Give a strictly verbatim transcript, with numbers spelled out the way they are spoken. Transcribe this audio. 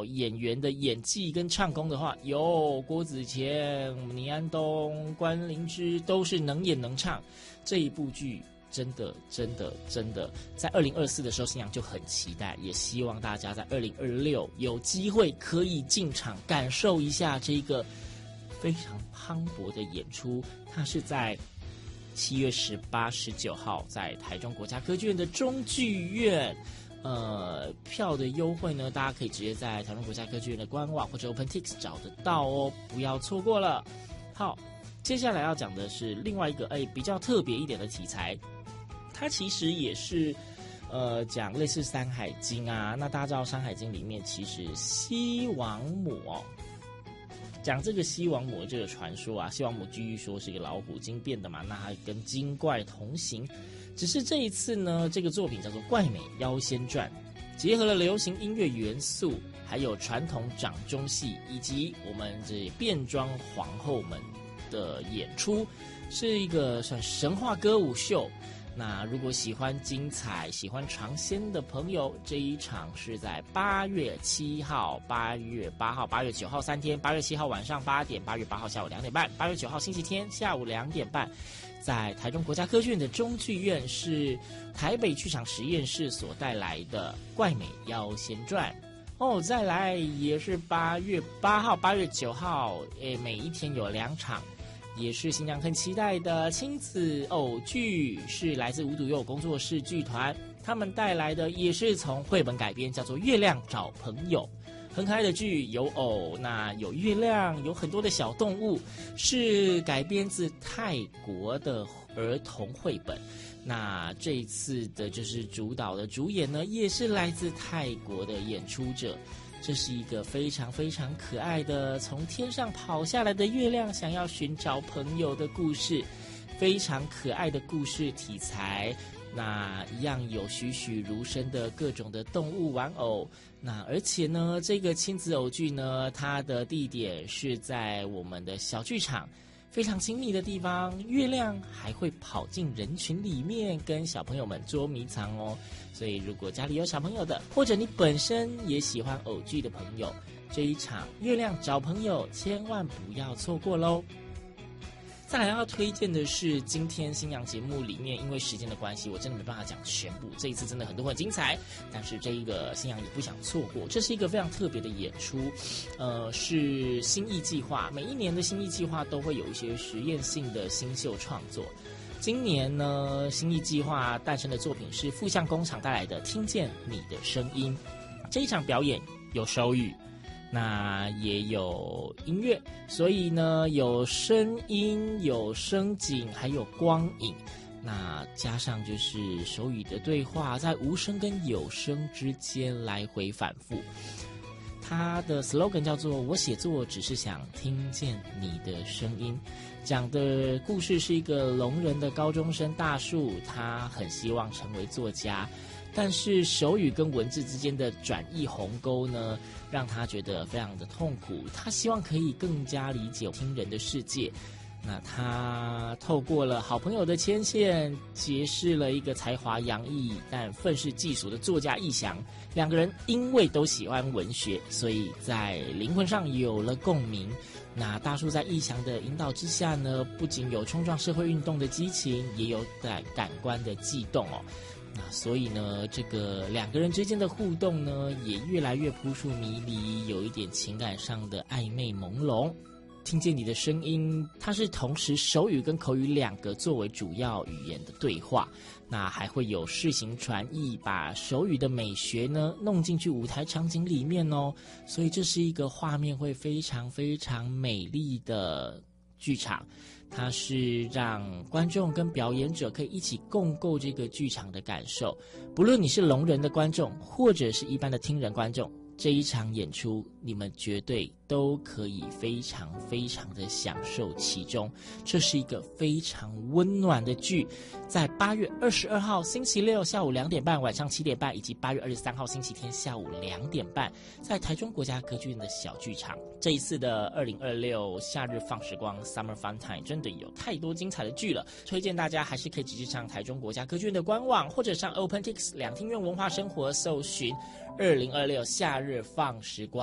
找演员的演技跟唱功的话，有郭子乾、倪安东、关灵芝都是能演能唱。这一部剧真的真的真的在二零二四的时候，新阳就很期待，也希望大家在二零二六有机会可以进场感受一下这个非常磅礴的演出。它是在七月十八、十九号在台中国家歌剧院的中剧院。呃，票的优惠呢，大家可以直接在台中国家歌剧院的官网或者 OpenTix 找得到哦，不要错过了。好，接下来要讲的是另外一个哎比较特别一点的题材，它其实也是呃讲类似《山海经》啊。那大家知道《山海经》里面其实西王母哦，讲这个西王母的这个传说啊，西王母据说是一个老虎精变的嘛，那它跟精怪同行。只是这一次呢，这个作品叫做《怪美妖仙传》，结合了流行音乐元素，还有传统掌中戏，以及我们这变装皇后们的演出，是一个算神话歌舞秀。那如果喜欢精彩、喜欢尝鲜的朋友，这一场是在八月七号、八月八号、八月九号三天。八月七号晚上八点，八月八号下午两点半，八月九号星期天下午两点半。在台中国家歌剧院的中剧院，是台北剧场实验室所带来的《怪美妖仙传》哦。再来也是八月八号、八月九号，诶，每一天有两场，也是新娘很期待的亲子偶剧，是来自无独有偶工作室剧团，他们带来的也是从绘本改编，叫做《月亮找朋友》。很可爱的剧，有偶，那有月亮，有很多的小动物，是改编自泰国的儿童绘本。那这一次的就是主导的主演呢，也是来自泰国的演出者。这是一个非常非常可爱的从天上跑下来的月亮想要寻找朋友的故事，非常可爱的故事题材。那一样有栩栩如生的各种的动物玩偶。那而且呢，这个亲子偶剧呢，它的地点是在我们的小剧场，非常亲密的地方。月亮还会跑进人群里面，跟小朋友们捉迷藏哦。所以如果家里有小朋友的，或者你本身也喜欢偶剧的朋友，这一场月亮找朋友千万不要错过咯。再来要推荐的是今天新阳节目里面，因为时间的关系，我真的没办法讲全部。这一次真的很多很精彩，但是这一个新阳也不想错过。这是一个非常特别的演出，呃，是新艺计划。每一年的新艺计划都会有一些实验性的新秀创作。今年呢，新艺计划诞生的作品是富相工厂带来的《听见你的声音》。这一场表演有手语，那也有音乐，所以呢有声音、有声景，还有光影。那加上就是手语的对话，在无声跟有声之间来回反复。他的 slogan 叫做我写作只是想听见你的声音，讲的故事是一个聋人的高中生大树，他很希望成为作家，但是手语跟文字之间的转译鸿沟呢，让他觉得非常的痛苦。他希望可以更加理解听人的世界。那他透过了好朋友的牵线，结识了一个才华洋溢但愤世嫉俗的作家逸翔。两个人因为都喜欢文学，所以在灵魂上有了共鸣。那大树在逸翔的引导之下呢，不仅有冲撞社会运动的激情，也有感感官的悸动哦。那所以呢，这个两个人之间的互动呢，也越来越扑朔迷离，有一点情感上的暧昧朦胧。听见你的声音，它是同时手语跟口语两个作为主要语言的对话，那还会有视形传译，把手语的美学呢弄进去舞台场景里面哦，所以这是一个画面会非常非常美丽的剧场。它是让观众跟表演者可以一起共构这个剧场的感受，不论你是聋人的观众，或者是一般的听人观众，这一场演出你们绝对都可以非常非常的享受其中。这是一个非常温暖的剧，在八月二十二号星期六下午两点半、晚上七点半，以及八月二十三号星期天下午两点半，在台中国家歌剧院的小剧场。这一次的二零二六夏日放时光 Summer Fun Time 真的有太多精彩的剧了，推荐大家还是可以直接上台中国家歌剧院的官网，或者上 OpenTix 两厅院文化生活搜寻二零二六夏日放时光。